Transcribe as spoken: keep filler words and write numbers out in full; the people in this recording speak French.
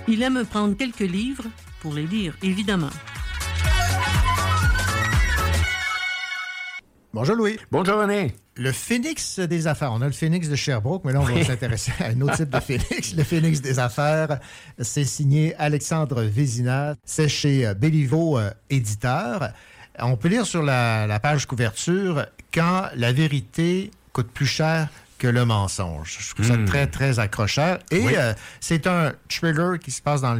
Il aime prendre quelques livres pour les lire, évidemment. Bonjour Louis. Bonjour René. Le phénix des affaires. On a le phénix de Sherbrooke, mais là, on va s'intéresser à un autre type de phénix. Le phénix des affaires, c'est signé Alexandre Vézina. C'est chez Béliveau euh, Éditeur. On peut lire sur la, la page couverture « Quand la vérité coûte plus cher que le mensonge ». Je trouve ça mmh. très, très accrocheur. Et oui. euh, c'est un thriller qui se passe dans le